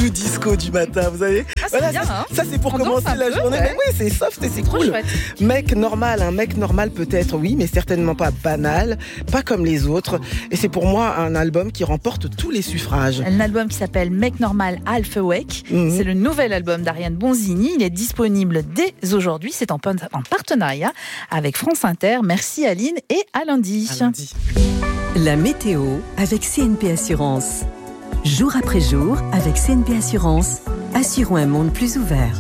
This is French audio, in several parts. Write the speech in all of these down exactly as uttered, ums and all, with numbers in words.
doux disco du matin, vous savez. Ah, c'est voilà, bien, ça, hein. ça c'est pour On commencer danse un la peu, journée. ouais. Mais oui, c'est soft et c'est Trop cool. chouette. Mec normal, un mec normal peut-être, oui, mais certainement pas banal, pas comme les autres. Et c'est pour moi un album qui remporte tous les suffrages. Un album qui s'appelle Mec Normal Alpha Wake. Mhm. C'est le nouvel album d'Ariane Bonzini. Il est disponible dès aujourd'hui. C'est en, en partenariat avec France Inter. Merci Aline et à lundi. À lundi. La météo avec C N P Assurance. Jour après jour, avec C N P Assurance, assurons un monde plus ouvert.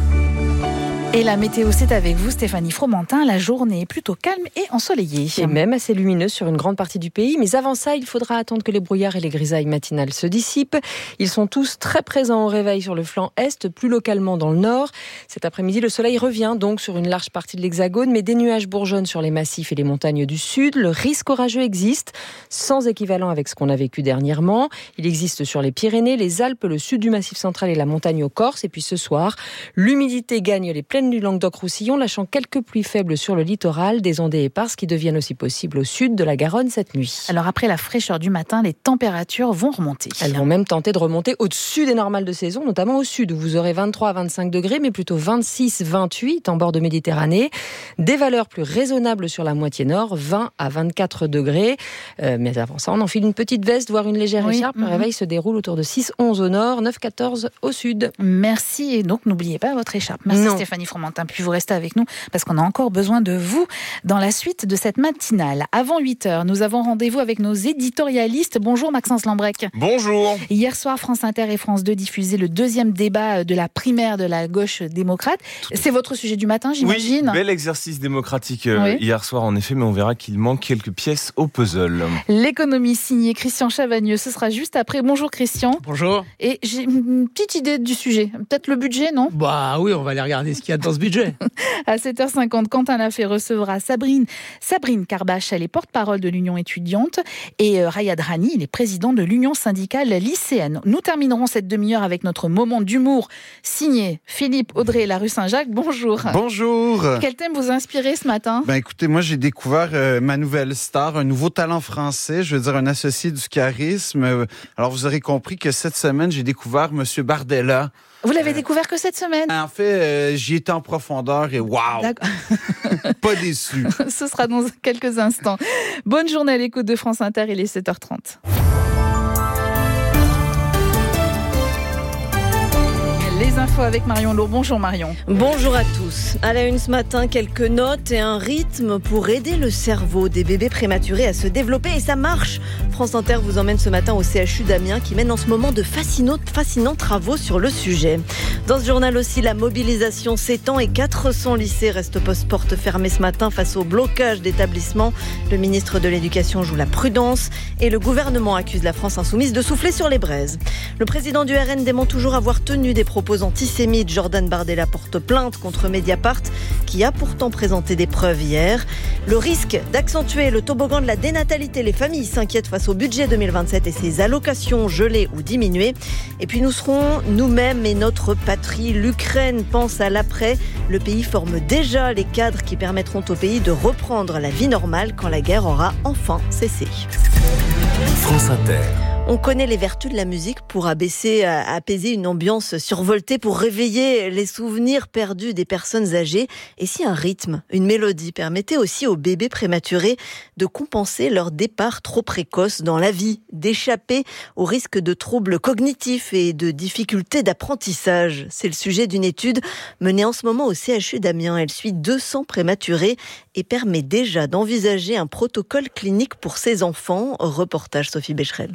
Et la météo, c'est avec vous, Stéphanie Fromentin. La journée est plutôt calme et ensoleillée. Et même assez lumineuse sur une grande partie du pays. Mais avant ça, il faudra attendre que les brouillards et les grisailles matinales se dissipent. Ils sont tous très présents au réveil sur le flanc est, plus localement dans le nord. Cet après-midi, le soleil revient donc sur une large partie de l'Hexagone, mais des nuages bourgeonnent sur les massifs et les montagnes du sud. Le risque orageux existe, sans équivalent avec ce qu'on a vécu dernièrement. Il existe sur les Pyrénées, les Alpes, le sud du Massif central et la montagne aux Corse. Et puis ce soir, l'humidité gagne les plaines du Languedoc-Roussillon, lâchant quelques pluies faibles sur le littoral, des ondées éparses qui deviennent aussi possibles au sud de la Garonne cette nuit. Alors après la fraîcheur du matin, les températures vont remonter. Elles vont même tenter de remonter au-dessus des normales de saison, notamment au sud, où vous aurez vingt-trois à vingt-cinq degrés, mais plutôt vingt-six à vingt-huit en bord de Méditerranée. Des valeurs plus raisonnables sur la moitié nord, vingt à vingt-quatre degrés. Euh, mais avant ça, on enfile une petite veste, voire une légère oui, écharpe. Le mm-hmm. réveil se déroule autour de six à onze au nord, neuf à quatorze au sud. Merci. Et donc, n'oubliez pas votre écharpe. Merci non. Stéphanie Fromentin. Puis vous restez avec nous parce qu'on a encore besoin de vous dans la suite de cette matinale. Avant huit heures, nous avons rendez-vous avec nos éditorialistes. Bonjour Maxence Lambrec. Bonjour. Hier soir, France Inter et France deux diffusaient le deuxième débat de la primaire de la gauche démocrate. C'est votre sujet du matin, j'imagine ? Oui, bel exercice démocratique euh, Oui. hier soir en effet, mais on verra qu'il manque quelques pièces au puzzle. L'économie signée Christian Chavagneux, ce sera juste après. Bonjour Christian. Bonjour. Et j'ai une petite idée du sujet. Peut-être le budget, non ? Bah oui, on va aller regarder ce qu'il y a dans ce budget. À sept heures cinquante, Quentin Lafay recevra Sabrine, Sabrine Karbache, elle est porte-parole de l'Union étudiante, et euh, Rayad Rani, il est président de l'Union syndicale lycéenne. Nous terminerons cette demi-heure avec notre moment d'humour signé Philippe Audrey, la rue Saint-Jacques. Bonjour. Bonjour. Quel thème vous a inspiré ce matin ? Ben écoutez, moi j'ai découvert euh, ma nouvelle star, un nouveau talent français, je veux dire un associé du charisme. Euh, alors vous aurez compris que cette semaine, j'ai découvert Monsieur Bardella. Vous l'avez Euh, découvert que cette semaine ? En fait, euh, j'y étais en profondeur et waouh, D'accord. pas déçu. Ce sera dans quelques instants. Bonne journée à l'écoute de France Inter, il est sept heures trente. Les infos avec Marion Lourd. Bonjour Marion. Bonjour à tous. À la une ce matin, quelques notes et un rythme pour aider le cerveau des bébés prématurés à se développer. Et ça marche. France Inter vous emmène ce matin au C H U d'Amiens qui mène en ce moment de fascinants, fascinants travaux sur le sujet. Dans ce journal aussi, la mobilisation s'étend et quatre cents lycées restent post-porte fermés ce matin face au blocage d'établissements. Le ministre de l'Éducation joue la prudence et le gouvernement accuse la France insoumise de souffler sur les braises. Le président du R N dément toujours avoir tenu des propos antisémites. Jordan Bardella porte plainte contre Mediapart qui a pourtant présenté des preuves hier. Le risque d'accentuer le toboggan de la dénatalité, les familles s'inquiètent face au budget deux mille vingt-sept et ses allocations gelées ou diminuées. Et puis nous serons nous-mêmes et notre patrie. L'Ukraine pense à l'après. Le pays forme déjà les cadres qui permettront au pays de reprendre la vie normale quand la guerre aura enfin cessé. France Inter. On connaît les vertus de la musique pour abaisser, apaiser une ambiance survoltée, pour réveiller les souvenirs perdus des personnes âgées. Et si un rythme, une mélodie permettait aussi aux bébés prématurés de compenser leur départ trop précoce dans la vie, d'échapper au risque de troubles cognitifs et de difficultés d'apprentissage. C'est le sujet d'une étude menée en ce moment au C H U d'Amiens. Elle suit deux cents prématurés et permet déjà d'envisager un protocole clinique pour ces enfants. Reportage Sophie Becherel.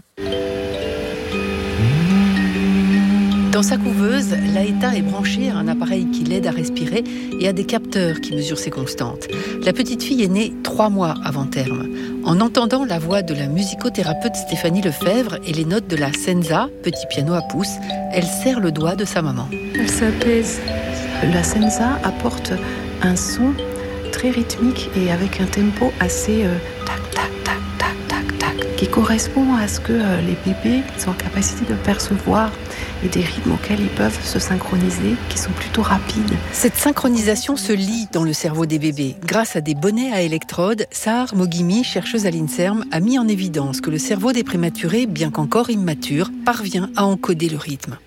Dans sa couveuse, Laëta est branchée à un appareil qui l'aide à respirer et à des capteurs qui mesurent ses constantes. La petite fille est née trois mois avant terme. En entendant la voix de la musicothérapeute Stéphanie Lefebvre et les notes de la senza, petit piano à pouce, elle serre le doigt de sa maman. Elle s'apaise. La senza apporte un son très rythmique et avec un tempo assez euh, tac, tac, tac, tac, tac, tac, qui correspond à ce que euh, les bébés sont en capacité de percevoir et des rythmes auxquels ils peuvent se synchroniser, qui sont plutôt rapides. Cette synchronisation se lit dans le cerveau des bébés. Grâce à des bonnets à électrodes, Sahar Moghimi, chercheuse à l'INSERM, a mis en évidence que le cerveau des prématurés, bien qu'encore immature, parvient à encoder le rythme.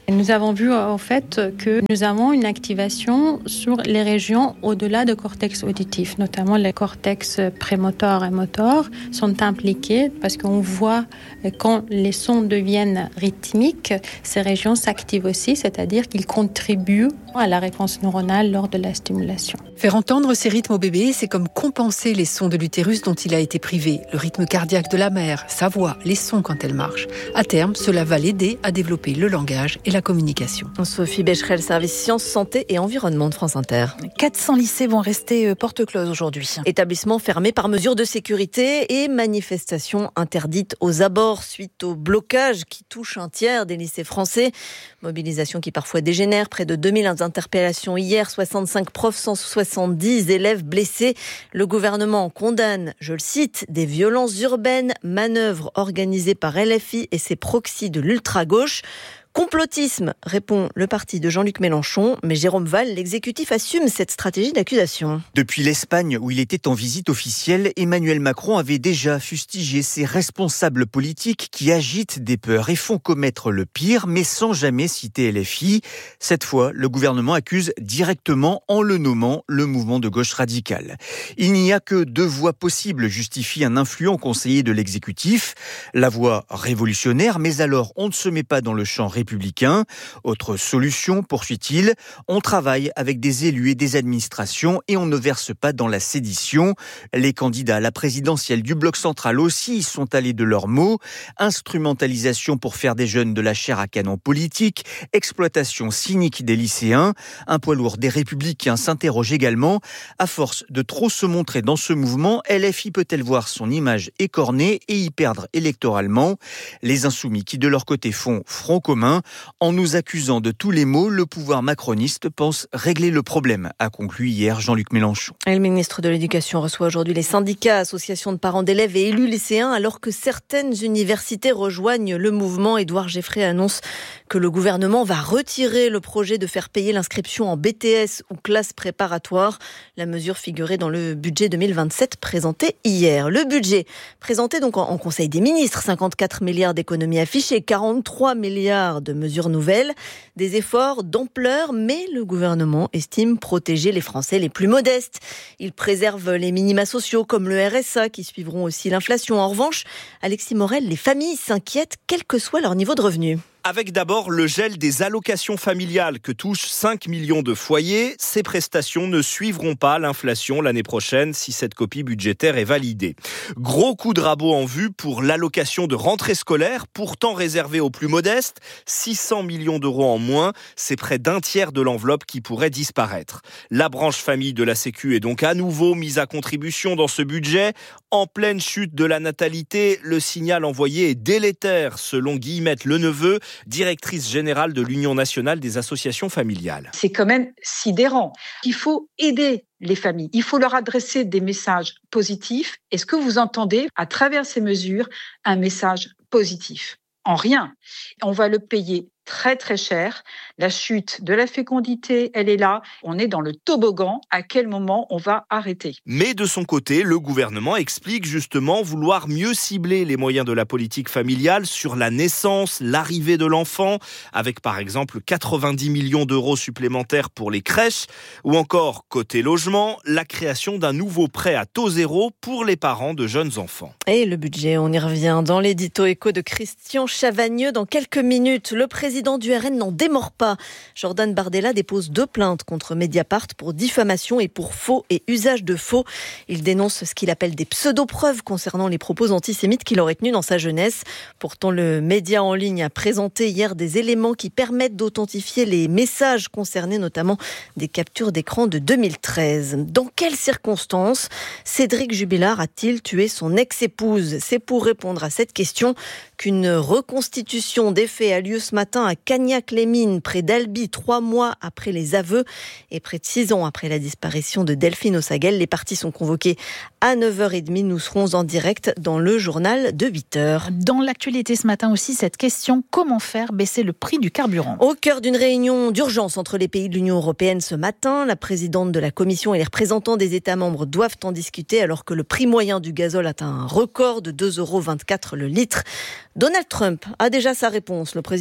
Nous avons vu en fait que nous avons une activation sur les régions au-delà du cortex auditif, notamment les cortex prémoteur et moteur sont impliqués parce qu'on voit quand les sons deviennent rythmiques, ces régions s'activent aussi, c'est-à-dire qu'ils contribuent à la réponse neuronale lors de la stimulation. Faire entendre ces rythmes au bébé, c'est comme compenser les sons de l'utérus dont il a été privé, le rythme cardiaque de la mère, sa voix, les sons quand elle marche. À terme, cela va l'aider à développer le langage et la communication. Sophie Becherel, service sciences, santé et environnement de France Inter. quatre cents lycées vont rester porte close aujourd'hui. Établissement fermé par mesure de sécurité et manifestation interdite aux abords suite au blocage qui touche un tiers des lycées français. Mobilisation qui parfois dégénère. Près de deux mille interpellations hier, soixante-cinq profs, cent soixante-dix élèves blessés. Le gouvernement condamne, je le cite, des violences urbaines, manœuvres organisées par L F I et ses proxys de l'ultra-gauche. Complotisme, répond le parti de Jean-Luc Mélenchon, mais Jérôme Valls, l'exécutif assume cette stratégie d'accusation. Depuis l'Espagne, où il était en visite officielle, Emmanuel Macron avait déjà fustigé ses responsables politiques qui agitent des peurs et font commettre le pire, mais sans jamais citer L F I. Cette fois, le gouvernement accuse directement en le nommant le mouvement de gauche radicale. Il n'y a que deux voies possibles, justifie un influent conseiller de l'exécutif. La voie révolutionnaire, mais alors on ne se met pas dans le champ républicain. Autre solution, poursuit-il, on travaille avec des élus et des administrations et on ne verse pas dans la sédition. Les candidats à la présidentielle du bloc central aussi y sont allés de leurs mots. Instrumentalisation pour faire des jeunes de la chair à canon politique, exploitation cynique des lycéens. Un poids lourd des Républicains s'interroge également. À force de trop se montrer dans ce mouvement, L F I peut-elle voir son image écornée et y perdre électoralement? Les insoumis qui de leur côté font front commun. En nous accusant de tous les maux, le pouvoir macroniste pense régler le problème, a conclu hier Jean-Luc Mélenchon. Et le ministre de l'Éducation reçoit aujourd'hui les syndicats, associations de parents d'élèves et élus lycéens, alors que certaines universités rejoignent le mouvement. Édouard Geffray annonce que le gouvernement va retirer le projet de faire payer l'inscription en B T S ou classe préparatoire. La mesure figurait dans le budget deux mille vingt-sept présenté hier. Le budget présenté donc en Conseil des ministres, cinquante-quatre milliards d'économies affichées, quarante-trois milliards de mesures nouvelles, des efforts d'ampleur, mais le gouvernement estime protéger les Français les plus modestes. Il préserve les minima sociaux comme le R S A qui suivront aussi l'inflation. En revanche, Alexis Morel, les familles s'inquiètent quel que soit leur niveau de revenu. Avec d'abord le gel des allocations familiales que touchent cinq millions de foyers. Ces prestations ne suivront pas l'inflation l'année prochaine si cette copie budgétaire est validée. Gros coup de rabot en vue pour l'allocation de rentrée scolaire, pourtant réservée aux plus modestes. six cents millions d'euros en moins, c'est près d'un tiers de l'enveloppe qui pourrait disparaître. La branche famille de la Sécu est donc à nouveau mise à contribution dans ce budget. En pleine chute de la natalité, le signal envoyé est délétère, selon Guillemette Leneveu, directrice générale de l'Union nationale des associations familiales. C'est quand même sidérant. Il faut aider les familles. Il faut leur adresser des messages positifs. Est-ce que vous entendez, à travers ces mesures, un message positif ? En rien. On va le payer très très cher. La chute de la fécondité, elle est là. On est dans le toboggan. À quel moment on va arrêter ? Mais de son côté, le gouvernement explique justement vouloir mieux cibler les moyens de la politique familiale sur la naissance, l'arrivée de l'enfant, avec par exemple quatre-vingt-dix millions d'euros supplémentaires pour les crèches, ou encore, côté logement, la création d'un nouveau prêt à taux zéro pour les parents de jeunes enfants. Et le budget, on y revient dans l'édito écho de Christian Chavagneux. Dans quelques minutes, le président du R N n'en démord pas. Jordan Bardella dépose deux plaintes contre Mediapart pour diffamation et pour faux et usage de faux. Il dénonce ce qu'il appelle des pseudo-preuves concernant les propos antisémites qu'il aurait tenus dans sa jeunesse. Pourtant, le média en ligne a présenté hier des éléments qui permettent d'authentifier les messages concernés, notamment des captures d'écran de deux mille treize. Dans quelles circonstances Cédric Jubilard a-t-il tué son ex-épouse ? C'est pour répondre à cette question qu'une reconstitution des faits a lieu ce matin à Cagnac-les-Mines, près d'Albi, trois mois après les aveux et près de six ans après la disparition de Delphine Ossaguel. Les parties sont convoquées à neuf heures trente. Nous serons en direct dans le journal de huit heures. Dans l'actualité ce matin aussi, cette question, comment faire baisser le prix du carburant ? Au cœur d'une réunion d'urgence entre les pays de l'Union européenne ce matin, la présidente de la Commission et les représentants des États membres doivent en discuter alors que le prix moyen du gazole atteint un record de deux euros vingt-quatre le litre. Donald Trump a déjà sa réponse. Le président des États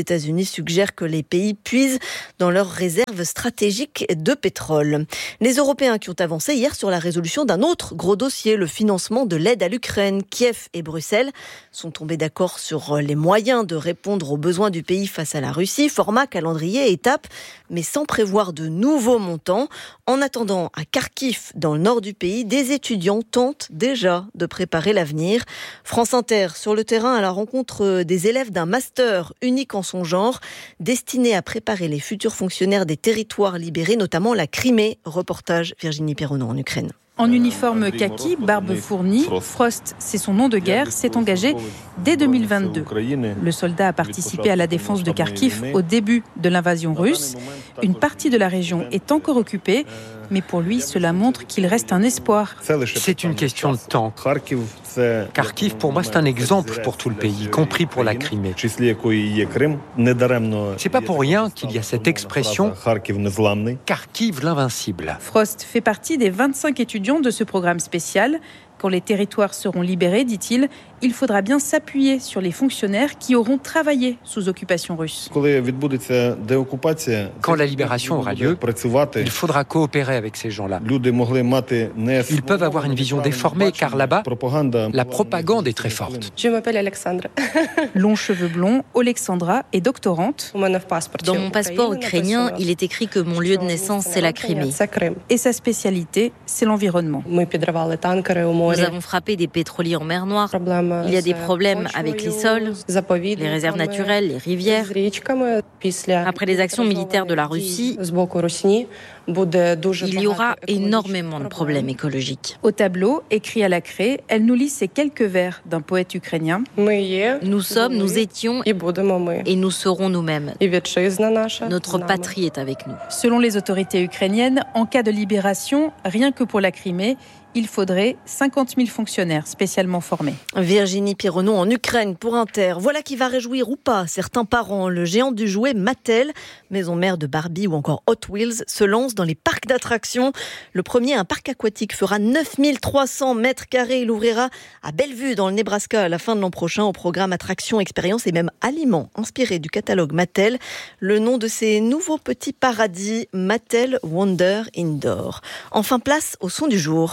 États-Unis suggèrent que les pays puisent dans leurs réserves stratégiques de pétrole. Les Européens qui ont avancé hier sur la résolution d'un autre gros dossier, le financement de l'aide à l'Ukraine. Kiev et Bruxelles sont tombés d'accord sur les moyens de répondre aux besoins du pays face à la Russie, format, calendrier, étape, mais sans prévoir de nouveaux montants. En attendant, à Kharkiv, dans le nord du pays, des étudiants tentent déjà de préparer l'avenir. France Inter, sur le terrain, à la rencontre des élèves d'un master unique en son genre, destiné à préparer les futurs fonctionnaires des territoires libérés, notamment la Crimée. Reportage Virginie Perronon en Ukraine. En uniforme kaki, barbe fournie, Frost, c'est son nom de guerre, s'est engagé dès deux mille vingt-deux. Le soldat a participé à la défense de Kharkiv au début de l'invasion russe. Une partie de la région est encore occupée, mais pour lui, cela montre qu'il reste un espoir. C'est une question de temps. Kharkiv, pour moi, c'est un exemple pour tout le pays, y compris pour la Crimée. C'est pas pour rien qu'il y a cette expression « Kharkiv l'invincible ». Frost fait partie des vingt-cinq étudiants de ce programme spécial. Quand les territoires seront libérés, dit-il, il faudra bien s'appuyer sur les fonctionnaires qui auront travaillé sous occupation russe. Quand la libération aura lieu, il faudra coopérer avec ces gens-là. Ils peuvent avoir une vision déformée, car là-bas, la propagande est très forte. Je m'appelle Alexandra. Longs cheveux blonds, Alexandra est doctorante. Dans mon passeport ukrainien, il est écrit que mon lieu de naissance, c'est la Crimée. Et sa spécialité, c'est l'environnement. Nous avons frappé des pétroliers en mer Noire. Il y a des problèmes avec les sols, les réserves naturelles, les rivières. Après les actions militaires de la Russie, il y aura énormément de problèmes écologiques. Au tableau, écrit à la craie, elle nous lit ces quelques vers d'un poète ukrainien. Nous sommes, nous étions et nous serons nous-mêmes. Notre patrie est avec nous. Selon les autorités ukrainiennes, en cas de libération, rien que pour la Crimée, il faudrait cinquante mille fonctionnaires spécialement formés. Virginie Perronon en Ukraine pour Inter. Voilà qui va réjouir ou pas certains parents. Le géant du jouet Mattel, maison mère de Barbie ou encore Hot Wheels, se lance dans les parcs d'attractions. Le premier, un parc aquatique, fera neuf mille trois cents mètres carrés. Il ouvrira à Bellevue, dans le Nebraska, à la fin de l'an prochain, au programme Attractions, Expériences et même Aliments, inspiré du catalogue Mattel. Le nom de ces nouveaux petits paradis, Mattel Wonder Indoor. Enfin, place au son du jour.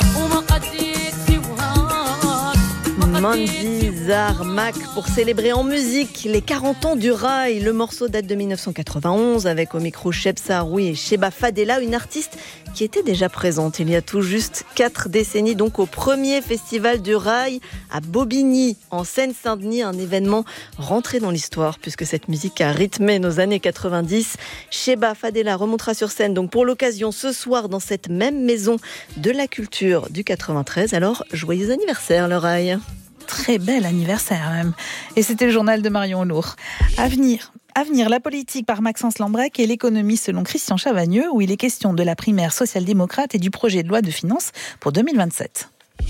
Mandy Zarmak pour célébrer en musique les quarante ans du rail. Le morceau date de dix-neuf cent quatre-vingt-onze avec au micro Cheb Saroui et Sheba Fadela, une artiste qui était déjà présente il y a tout juste quatre décennies, donc au premier festival du rail à Bobigny en Seine-Saint-Denis, un événement rentré dans l'histoire puisque cette musique a rythmé nos années quatre-vingt-dix. Sheba Fadela remontera sur scène donc pour l'occasion ce soir dans cette même maison de la culture du quatre-vingt-treize. Alors joyeux anniversaire le rail. Très bel anniversaire même. Et c'était le journal de Marion Lourd. Avenir. Avenir, la politique par Maxence Lambrec et l'économie selon Christian Chavagneux, où il est question de la primaire social-démocrate et du projet de loi de finances pour deux mille vingt-sept.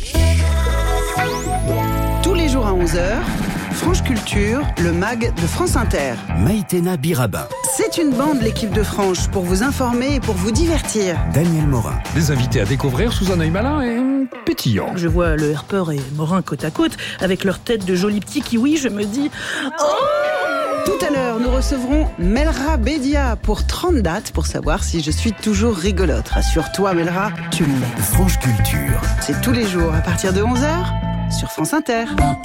Tous les jours à onze heures, Franche Culture, le mag de France Inter. Maïtena Birabin. C'est une bande, l'équipe de Franche, pour vous informer et pour vous divertir. Daniel Morin. Des invités à découvrir sous un œil malin et pétillant. Je vois le Herper et Morin côte à côte, avec leur tête de jolis petits kiwis, je me dis... Oh! Tout à l'heure, nous recevrons Melra Bédia pour trente dates pour savoir si je suis toujours rigolote. Rassure-toi, Melra, tu l'es. Franche Culture. C'est tous les jours à partir de onze heures sur France Inter.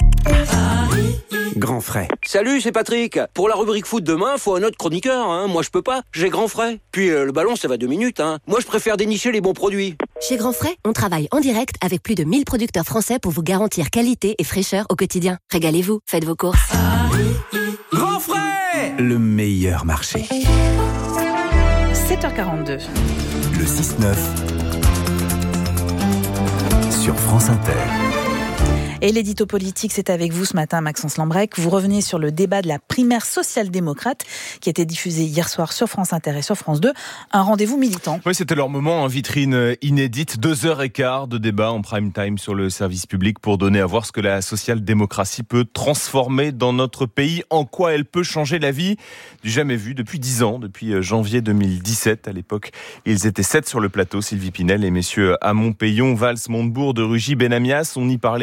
Grand frais. Salut, c'est Patrick. Pour la rubrique foot demain, faut un autre chroniqueur. Hein. Moi, je peux pas. J'ai Grand frais. Puis euh, le ballon, ça va deux minutes. Hein. Moi, je préfère dénicher les bons produits. Chez Grand frais, on travaille en direct avec plus de mille producteurs français pour vous garantir qualité et fraîcheur au quotidien. Régalez-vous, faites vos courses. Grand frais, le meilleur marché. sept heures quarante-deux. Le six neuf sur France Inter. Et l'édito politique, c'est avec vous ce matin, Maxence Lambrec. Vous revenez sur le débat de la primaire social-démocrate qui a été diffusé hier soir sur France Inter et sur France deux. Un rendez-vous militant. Oui, c'était leur moment en vitrine inédite. Deux heures et quart de débat en prime time sur le service public pour donner à voir ce que la social-démocratie peut transformer dans notre pays, en quoi elle peut changer la vie du jamais vu depuis dix ans, depuis janvier deux mille dix-sept. À l'époque, ils étaient sept sur le plateau, Sylvie Pinel et messieurs Hamon, Payon, Valls, Montebourg, de Rugy, Benamias. On y parlait alors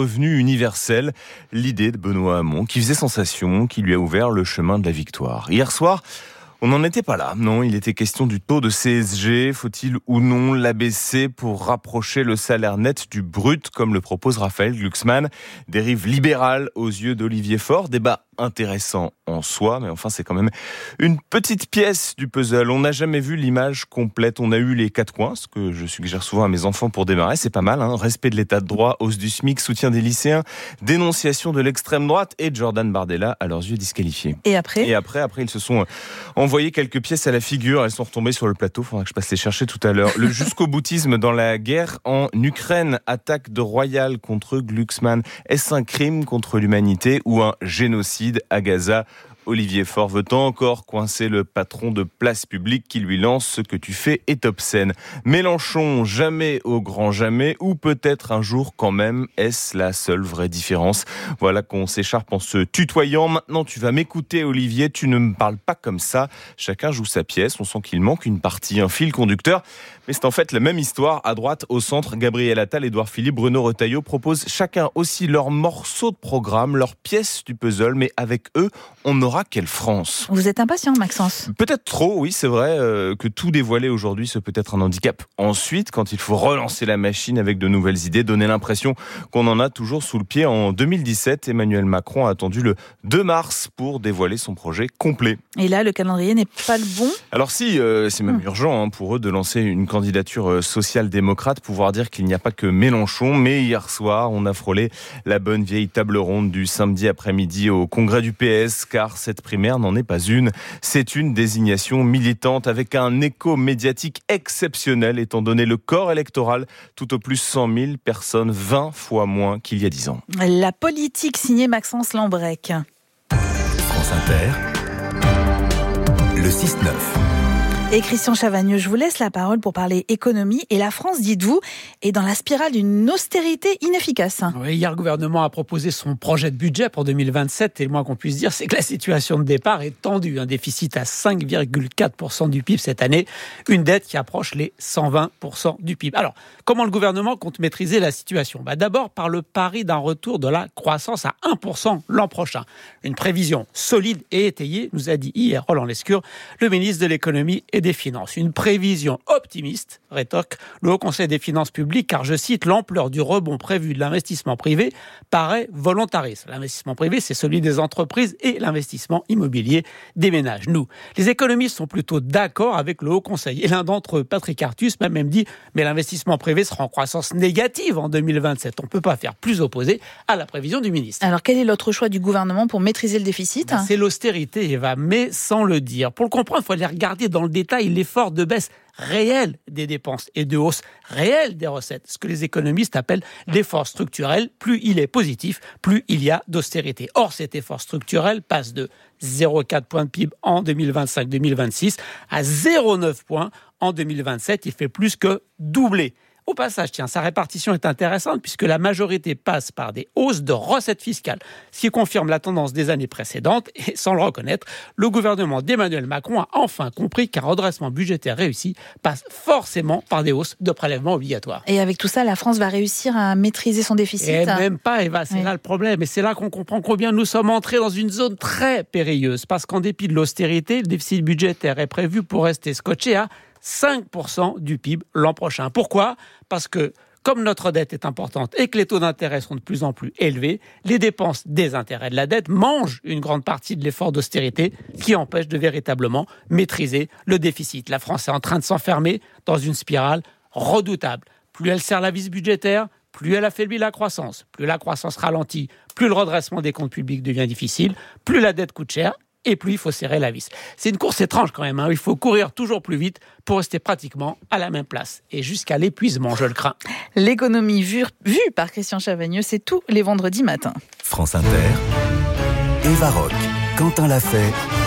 revenu universel. L'idée de Benoît Hamon qui faisait sensation, qui lui a ouvert le chemin de la victoire. Hier soir, on n'en était pas là. Non, il était question du taux de C S G. Faut-il ou non l'abaisser pour rapprocher le salaire net du brut, comme le propose Raphaël Glucksmann? Dérive libérale aux yeux d'Olivier Faure. Débat intéressant en soi, mais enfin c'est quand même une petite pièce du puzzle. On n'a jamais vu l'image complète. On a eu les quatre coins, ce que je suggère souvent à mes enfants pour démarrer. C'est pas mal, hein. Respect de l'état de droit, hausse du SMIC, soutien des lycéens, dénonciation de l'extrême droite et Jordan Bardella, à leurs yeux, disqualifié. Et après Et après, après ils se sont envoyés quelques pièces à la figure. Elles sont retombées sur le plateau. Faudra que je passe les chercher tout à l'heure. Le jusqu'au boutisme dans la guerre en Ukraine. Attaque de Royal contre Glucksmann. Est-ce un crime contre l'humanité ou un génocide à Gaza? Olivier Faure veut encore coincer le patron de Place Publique qui lui lance « Ce que tu fais est obscène ». Mélenchon, jamais au grand jamais, ou peut-être un jour quand même, est-ce la seule vraie différence? Voilà qu'on s'écharpe en se tutoyant. Maintenant, tu vas m'écouter, Olivier, tu ne me parles pas comme ça. Chacun joue sa pièce, on sent qu'il manque une partie, un fil conducteur. Mais c'est en fait la même histoire. À droite, au centre, Gabriel Attal, Édouard Philippe, Bruno Retailleau proposent chacun aussi leur morceau de programme, leur pièce du puzzle, mais avec eux, on aura quelle France? Vous êtes impatient, Maxence? Peut-être trop, oui, c'est vrai euh, que tout dévoiler aujourd'hui, c'est peut-être un handicap. Ensuite, quand il faut relancer la machine avec de nouvelles idées, donner l'impression qu'on en a toujours sous le pied. En deux mille dix-sept, Emmanuel Macron a attendu le deux mars pour dévoiler son projet complet. Et là, le calendrier n'est pas le bon? Alors si, euh, c'est même mmh. urgent hein, pour eux de lancer une candidature social-démocrate, pouvoir dire qu'il n'y a pas que Mélenchon. Mais hier soir, on a frôlé la bonne vieille table ronde du samedi après-midi au congrès du P S, car cette primaire n'en est pas une. C'est une désignation militante avec un écho médiatique exceptionnel, étant donné le corps électoral, tout au plus cent mille personnes, vingt fois moins qu'il y a dix ans. La politique signée Maxence Lambrec. France Inter, le six neuf. Et Christian Chavagneux, je vous laisse la parole pour parler économie. Et la France, dites-vous, est dans la spirale d'une austérité inefficace. Oui, hier, le gouvernement a proposé son projet de budget pour deux mille vingt-sept. Et le moins qu'on puisse dire, c'est que la situation de départ est tendue. Un déficit à cinq virgule quatre pour cent du P I B cette année. Une dette qui approche les cent vingt pour cent du P I B. Alors, comment le gouvernement compte maîtriser la situation? Bah, d'abord, par le pari d'un retour de la croissance à un pour cent l'an prochain. Une prévision solide et étayée, nous a dit hier Roland Lescure, le ministre de l'économie et des Finances. Une prévision optimiste, rétorque le Haut Conseil des finances publiques, car, je cite, l'ampleur du rebond prévu de l'investissement privé paraît volontariste. L'investissement privé, c'est celui des entreprises et l'investissement immobilier des ménages. Nous, les économistes sont plutôt d'accord avec le Haut Conseil. Et l'un d'entre eux, Patrick Artus, m'a même dit « Mais l'investissement privé sera en croissance négative en deux mille vingt-sept. On ne peut pas faire plus opposé à la prévision du ministre. » Alors, quel est l'autre choix du gouvernement pour maîtriser le déficit? Ben, c'est l'austérité, Eva, mais sans le dire. Pour le comprendre, il faut aller regarder dans le détail l'effort de baisse réel des dépenses et de hausse réelle des recettes, ce que les économistes appellent l'effort structurel. Plus il est positif, plus il y a d'austérité. Or, cet effort structurel passe de zéro virgule quatre points de P I B en deux mille vingt-cinq deux mille vingt-six à zéro virgule neuf points en deux mille vingt-sept. Il fait plus que doubler. Au passage, tiens, sa répartition est intéressante puisque la majorité passe par des hausses de recettes fiscales, ce qui confirme la tendance des années précédentes. Et sans le reconnaître, le gouvernement d'Emmanuel Macron a enfin compris qu'un redressement budgétaire réussi passe forcément par des hausses de prélèvements obligatoires. Et avec tout ça, la France va réussir à maîtriser son déficit? Et même pas, Eva, c'est oui. là le problème. Et c'est là qu'on comprend combien nous sommes entrés dans une zone très périlleuse. Parce qu'en dépit de l'austérité, le déficit budgétaire est prévu pour rester scotché à cinq pour cent du P I B l'an prochain. Pourquoi? Parce que, comme notre dette est importante et que les taux d'intérêt sont de plus en plus élevés, les dépenses des intérêts de la dette mangent une grande partie de l'effort d'austérité qui empêche de véritablement maîtriser le déficit. La France est en train de s'enfermer dans une spirale redoutable. Plus elle serre la vis budgétaire, plus elle affaiblit la croissance. Plus la croissance ralentit, plus le redressement des comptes publics devient difficile, plus la dette coûte cher, et plus il faut serrer la vis. C'est une course étrange quand même, hein. Il faut courir toujours plus vite pour rester pratiquement à la même place. Et jusqu'à l'épuisement, je le crains. L'économie vue, vue par Christian Chavagneux, c'est tous les vendredis matins. France Inter, Eva Rock, Quentin Lafay,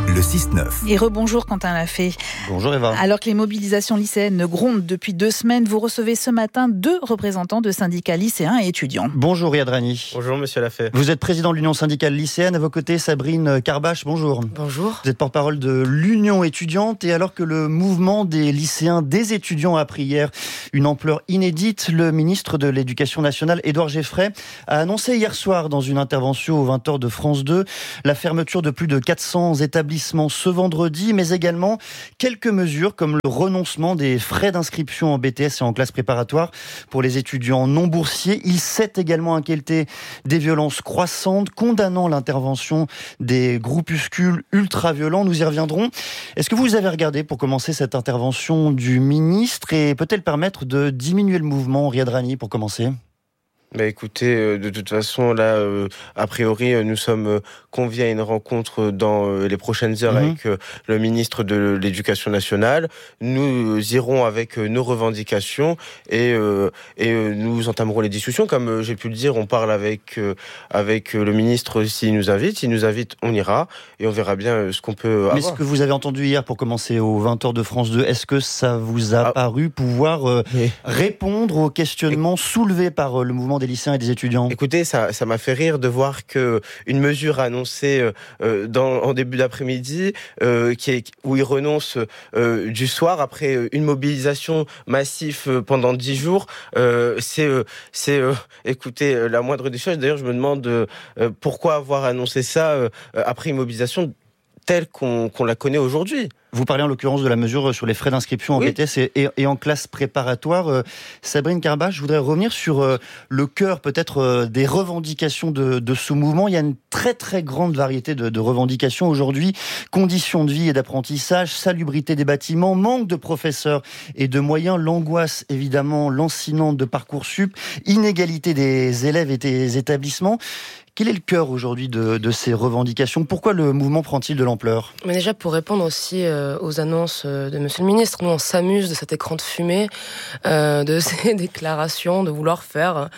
Le six neuf. Et rebonjour Quentin Lafay. Bonjour Eva. Alors que les mobilisations lycéennes grondent depuis deux semaines, vous recevez ce matin deux représentants de syndicats lycéens et étudiants. Bonjour Riyad Rani. Bonjour Monsieur Lafay. Vous êtes président de l'Union syndicale lycéenne. À vos côtés, Sabrine Karbache. Bonjour. Bonjour. Vous êtes porte-parole de l'Union étudiante. Et alors que le mouvement des lycéens, des étudiants a pris hier une ampleur inédite, le ministre de l'Éducation nationale, Édouard Geffray, a annoncé hier soir dans une intervention aux vingt heures de France deux la fermeture de plus de quatre cents établissements ce vendredi, mais également quelques mesures comme le renoncement des frais d'inscription en B T S et en classe préparatoire pour les étudiants non boursiers. Il s'est également inquiété des violences croissantes, condamnant l'intervention des groupuscules ultra-violents. Nous y reviendrons. Est-ce que vous avez regardé, pour commencer, cette intervention du ministre et peut-elle permettre de diminuer le mouvement, Riyad Rani, pour commencer ? Bah écoutez, euh, de toute façon, là, euh, a priori, euh, nous sommes euh, conviés à une rencontre dans euh, les prochaines heures mmh. avec euh, le ministre de l'Éducation nationale. Nous euh, irons avec euh, nos revendications et, euh, et euh, nous entamerons les discussions. Comme euh, j'ai pu le dire, on parle avec, euh, avec euh, le ministre s'il nous invite. S'il nous invite, on ira et on verra bien euh, ce qu'on peut avoir. Mais ce que vous avez entendu hier pour commencer aux vingt heures de France deux, est-ce que ça vous a ah. paru pouvoir euh, oui. répondre aux questionnements et... soulevés par euh, le mouvement des lycéens et des étudiants? Écoutez, ça, ça m'a fait rire de voir que une mesure annoncée euh, dans, en début d'après-midi, euh, qui est, où ils renoncent euh, du soir après une mobilisation massive euh, pendant dix jours, euh, c'est, euh, c'est euh, écoutez, euh, la moindre des choses. D'ailleurs, je me demande euh, pourquoi avoir annoncé ça euh, après une mobilisation telle qu'on, qu'on la connaît aujourd'hui. Vous parlez en l'occurrence de la mesure sur les frais d'inscription en oui. B T S et, et, et en classe préparatoire. Euh, Sabrine Karbache, je voudrais revenir sur euh, le cœur peut-être euh, des revendications de, de ce mouvement. Il y a une très très grande variété de, de revendications aujourd'hui. Conditions de vie et d'apprentissage, salubrité des bâtiments, manque de professeurs et de moyens, l'angoisse évidemment lancinante de Parcoursup, inégalité des élèves et des établissements. Quel est le cœur aujourd'hui de, de ces revendications ? Pourquoi le mouvement prend-il de l'ampleur ? Mais déjà, pour répondre aussi euh, aux annonces euh, de Monsieur le Ministre, nous on s'amuse de cet écran de fumée, euh, de ces déclarations, de vouloir faire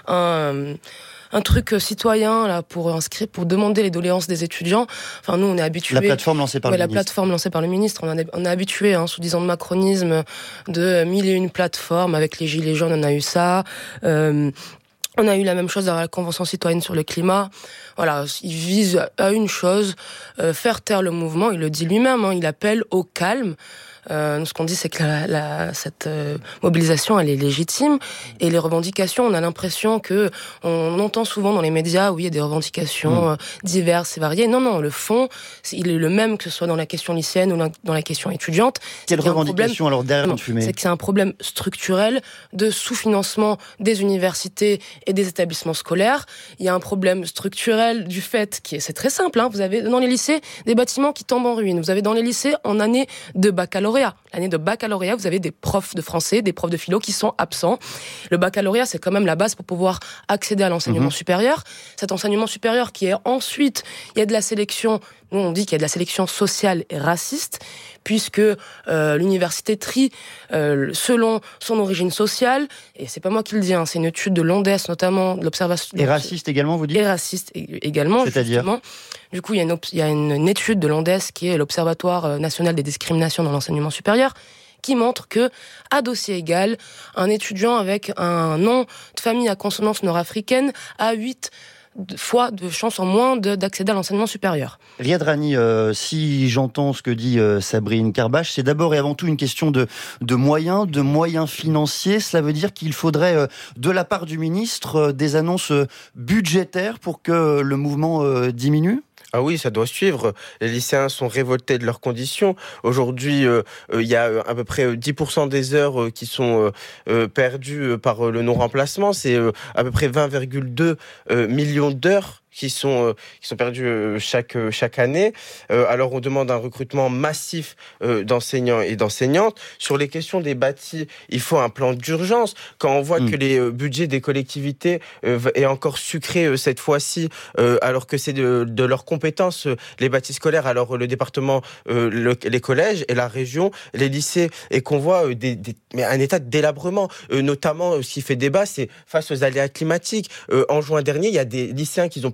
un... un truc citoyen là pour inscrire, pour demander les doléances des étudiants. Enfin, nous, on est habitués. La plateforme lancée par ouais, le la ministre. La plateforme lancée par le ministre. On, a, on est habitués, hein, sous dix ans de macronisme, de mille et une plateformes. Avec les gilets jaunes, on a eu ça. Euh, On a eu la même chose dans la Convention citoyenne sur le climat. Voilà, il vise à une chose, euh, faire taire le mouvement. Il le dit lui-même, hein, il appelle au calme. Euh, ce qu'on dit, c'est que la, la, cette euh, mobilisation, elle est légitime. Et les revendications, on a l'impression que on entend souvent dans les médias, oui, il y a des revendications mmh. euh, diverses et variées. Non, non, le fond, c'est, il est le même que ce soit dans la question lycéenne ou dans la question étudiante. Quelle revendication alors derrière non, de fumée ? C'est que c'est un problème structurel de sous-financement des universités et des établissements scolaires. Il y a un problème structurel du fait qui est, c'est très simple, hein, vous avez dans les lycées des bâtiments qui tombent en ruine. Vous avez dans les lycées en année de baccalauréat. L'année de baccalauréat, vous avez des profs de français, des profs de philo qui sont absents. Le baccalauréat, c'est quand même la base pour pouvoir accéder à l'enseignement mmh. supérieur. Cet enseignement supérieur qui est ensuite, il y a de la sélection, nous on dit qu'il y a de la sélection sociale et raciste, puisque euh, l'université trie euh, selon son origine sociale, et c'est pas moi qui le dis, hein, c'est une étude de l'O N D E S notamment, de l'observation... Et raciste également, vous dites ? Et raciste également, c'est-à-dire justement. Du coup, il y a une, il y a une, une étude de l'O N D E S qui est l'Observatoire national des discriminations dans l'enseignement supérieur, qui montre que, à dossier égal, un étudiant avec un nom de famille à consonance nord-africaine a huit fois de chance en moins de, d'accéder à l'enseignement supérieur. Riyad Rani, euh, si j'entends ce que dit euh, Sabrine Karbache, c'est d'abord et avant tout une question de, de moyens, de moyens financiers. Cela veut dire qu'il faudrait, euh, de la part du ministre, euh, des annonces euh, budgétaires pour que le mouvement euh, diminue ? Ah oui, ça doit suivre. Les lycéens sont révoltés de leurs conditions. Aujourd'hui, euh, il y a à peu près dix pour cent des heures qui sont euh, perdues par le non-remplacement. C'est euh, à peu près vingt virgule deux euh, millions d'heures qui sont euh, qui sont perdus euh, chaque euh, chaque année. Euh, alors on demande un recrutement massif euh, d'enseignants et d'enseignantes. Sur les questions des bâtis, il faut un plan d'urgence. Quand on voit mmh. que les euh, budgets des collectivités euh, est encore sucré euh, cette fois-ci, euh, alors que c'est de, de leurs compétences euh, les bâtis scolaires. Alors le département, euh, le, les collèges et la région, les lycées, et qu'on voit euh, des, des, mais un état de délabrement. Euh, notamment, euh, ce qui fait débat, c'est face aux aléas climatiques. Euh, en juin dernier, il y a des lycéens qui ont pas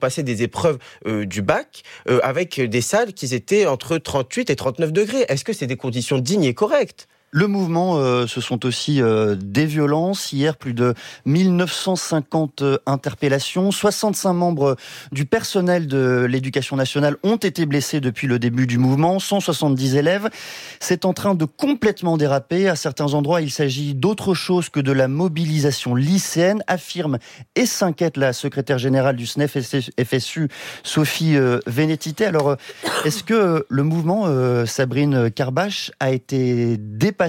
passer des épreuves euh, du bac euh, avec des salles qui étaient entre trente-huit et trente-neuf degrés. Est-ce que c'est des conditions dignes et correctes ? Le mouvement, euh, ce sont aussi euh, des violences. Hier, plus de mille neuf cent cinquante euh, interpellations. soixante-cinq membres du personnel de l'éducation nationale ont été blessés depuis le début du mouvement. cent soixante-dix élèves. C'est en train de complètement déraper. À certains endroits, il s'agit d'autre chose que de la mobilisation lycéenne, affirme et s'inquiète la secrétaire générale du S N E F F S U, Sophie euh, Vénétité. Alors, euh, est-ce que le mouvement, euh, Sabrine Karbache, a été dépassé